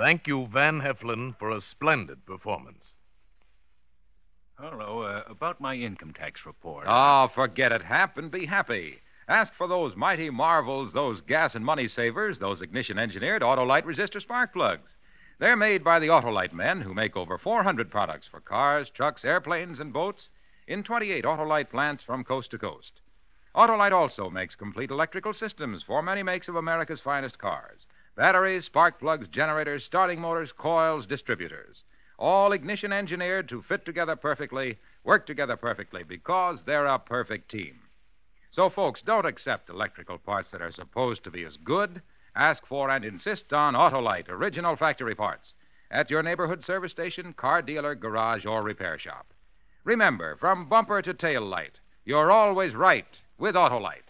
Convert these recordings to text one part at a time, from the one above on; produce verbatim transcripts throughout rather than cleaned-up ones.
Thank you, Van Heflin, for a splendid performance. Hello, uh, about my income tax report. Oh, forget it, Hap, and be happy. Ask for those mighty marvels, those gas and money savers, those ignition-engineered Autolite resistor spark plugs. They're made by the Autolite men who make over four hundred products for cars, trucks, airplanes, and boats in twenty-eight Autolite plants from coast to coast. Autolite also makes complete electrical systems for many makes of America's finest cars. Batteries, spark plugs, generators, starting motors, coils, distributors. All ignition engineered to fit together perfectly, work together perfectly, because they're a perfect team. So, folks, don't accept electrical parts that are supposed to be as good. Ask for and insist on Autolite original factory parts at your neighborhood service station, car dealer, garage, or repair shop. Remember, from bumper to tail light, you're always right with Autolite.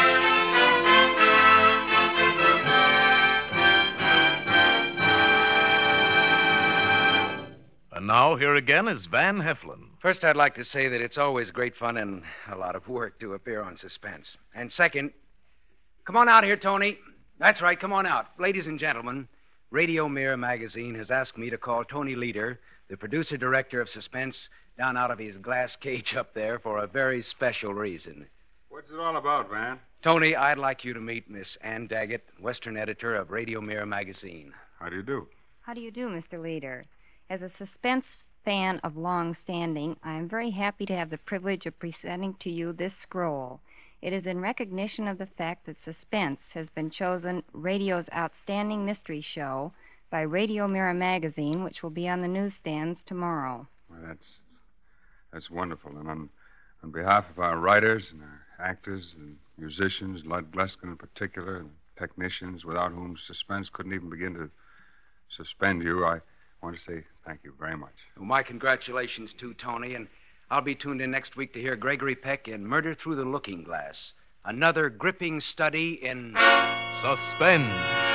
And now, here again is Van Heflin. First, I'd like to say that it's always great fun and a lot of work to appear on Suspense. And second, come on out here, Tony. That's right, come on out. Ladies and gentlemen, Radio Mirror magazine has asked me to call Tony Leader, the producer-director of Suspense, down out of his glass cage up there for a very special reason. What's it all about, Van? Tony, I'd like you to meet Miss Ann Daggett, Western editor of Radio Mirror magazine. How do you do? How do you do, Mister Leader? As a Suspense fan of long standing, I am very happy to have the privilege of presenting to you this scroll. It is in recognition of the fact that Suspense has been chosen radio's outstanding mystery show by Radio Mirror magazine, which will be on the newsstands tomorrow. Well, that's that's wonderful. And on, on behalf of our writers and our actors and musicians, Lud Gluskin in particular, and technicians without whom Suspense couldn't even begin to suspend you, I want to say thank you very much. Well, my congratulations, too, Tony, and I'll be tuned in next week to hear Gregory Peck in Murder Through the Looking Glass, another gripping study in Suspense.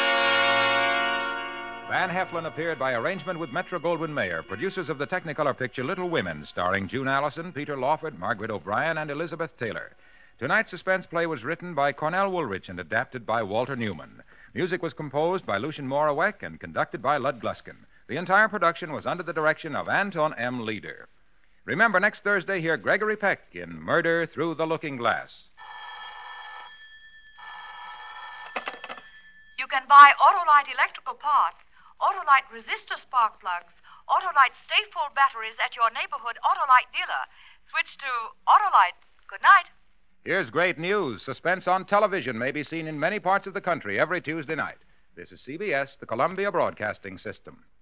Van Heflin appeared by arrangement with Metro-Goldwyn-Mayer, producers of the Technicolor picture Little Women, starring June Allison, Peter Lawford, Margaret O'Brien, and Elizabeth Taylor. Tonight's suspense play was written by Cornell Woolrich and adapted by Walter Newman. Music was composed by Lucien Morawek and conducted by Lud Gluskin. The entire production was under the direction of Anton M. Leader. Remember, next Thursday, hear Gregory Peck in Murder Through the Looking Glass. You can buy Autolite electrical parts, Autolite resistor spark plugs, Autolite stay-full batteries at your neighborhood Autolite dealer. Switch to Autolite. Good night. Here's great news. Suspense on television may be seen in many parts of the country every Tuesday night. This is C B S, the Columbia Broadcasting System.